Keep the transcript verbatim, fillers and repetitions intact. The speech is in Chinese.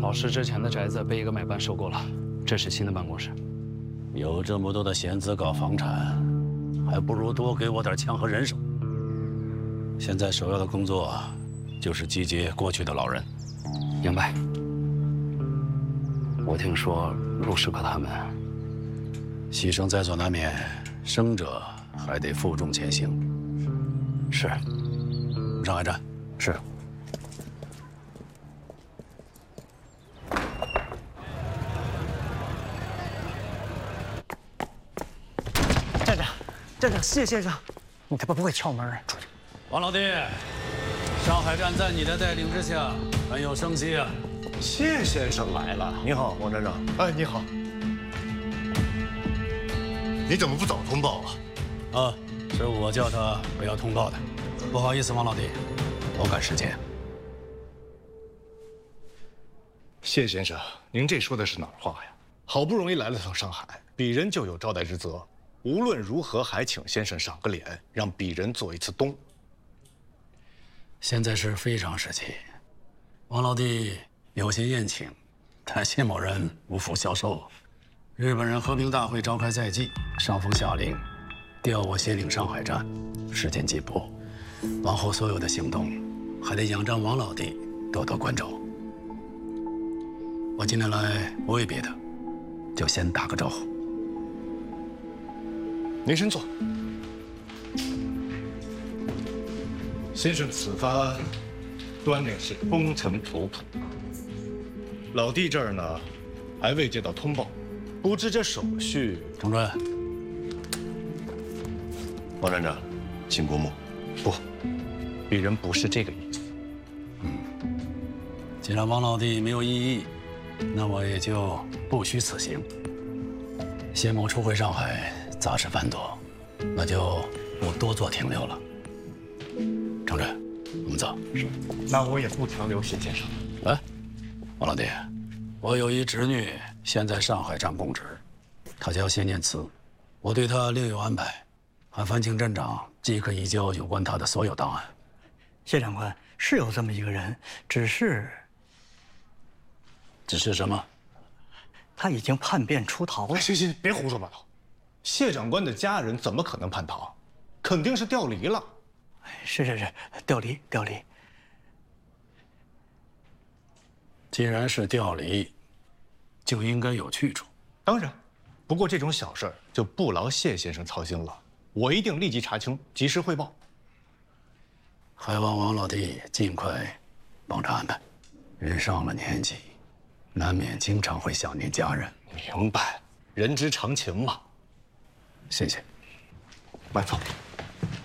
老师之前的宅子被一个买办收购了，这是新的办公室。 有这么多的闲资搞房产，还不如多给我点枪和人手。现在首要的工作就是集结过去的老人。 明白。我听说陆师哥他们牺牲在所难免，生者还得负重前行。 是。 上海站。 是。 站长，站长，谢先生，你他妈不会敲门啊？出去。 王老弟，上海站在你的带领之下很有生机啊。 谢先生来了。 你好，王站长。 哎，你好。你怎么不早通报啊？ 啊，是我叫他不要通报的。不好意思，王老弟，我赶时间。 谢先生，您这说的是哪儿话呀？好不容易来了趟上海，鄙人就有招待之责。无论如何，还请先生赏个脸，让鄙人做一次东。 现在是非常时期，王老弟有些宴请，但谢某人无福消受。日本人和平大会召开在即，上峰下令，调我先领上海站。时间紧迫，往后所有的行动，还得仰仗王老弟多多关照。我今天来不为别的，就先打个招呼。 您先坐。先生此番端领是风尘仆仆，老弟这儿呢还未接到通报，不知这手续。 程专， 王站长，请过目。 不，鄙人不是这个意思。 嗯，既然王老弟没有异议，那我也就不虚此行。谢某初回上海，杂事繁多，那就不多做停留了。程专，我们走。 是，那我也不停留，谢先生。 哎，王老弟，我有一侄女，现在上海站供职，她叫谢念慈，我对她另有安排，还烦请镇长即刻移交有关她的所有档案。 谢长官，是有这么一个人，只是， 只是什么？ 他已经叛变出逃了。 行行，别胡说八道。谢长官的家人怎么可能叛逃？肯定是调离了。 是是是，调离调离。 既然是调离，就应该有去处。 当然，不过这种小事儿就不劳谢先生操心了，我一定立即查清，及时汇报。 还望王老弟尽快帮着安排。人上了年纪，难免经常会想念家人。 明白，人之常情嘛。 谢谢。 慢走。